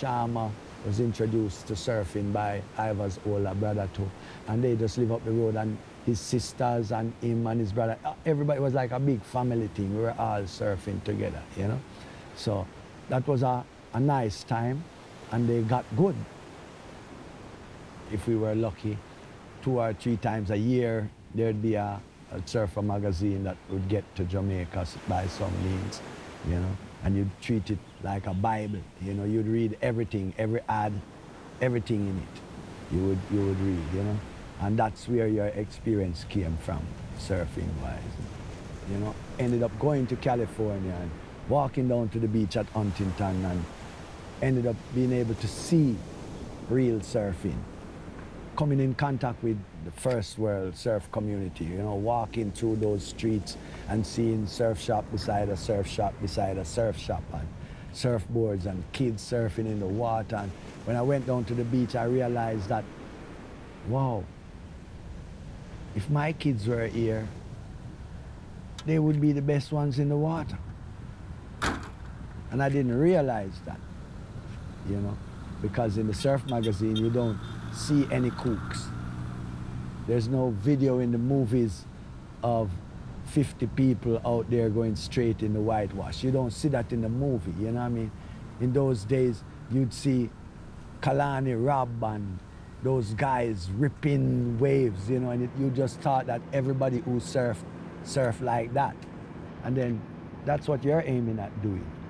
Sharma was introduced to surfing by Ivar's older brother too. And they just live up the road, and his sisters and him and his brother, everybody was like a big family thing. We were all surfing together, you know. So that was a nice time, and they got good. If we were lucky, 2 or 3 times a year, there'd be a surfer magazine that would get to Jamaica by some means, you know, and you'd treat it like a Bible, you know. You'd read everything, every ad, everything in it. You would read, you know, and that's where your experience came from, surfing-wise, you know. Ended up going to California and walking down to the beach at Huntington, and ended up being able to see real surfing, coming in contact with the first world surf community, you know, walking through those streets and seeing surf shop beside a surf shop beside a surf shop, and surfboards and kids surfing in the water. And when I went down to the beach, I realized that, wow, if my kids were here, they would be the best ones in the water. And I didn't realize that, you know, because in the surf magazine, you don't see any kooks. There's no video in the movies of 50 people out there going straight in the whitewash. You don't see that in the movie, you know what I mean? In those days, you'd see Kalani Robb and those guys ripping waves, you know, and you just thought that everybody who surf like that. And then that's what you're aiming at doing.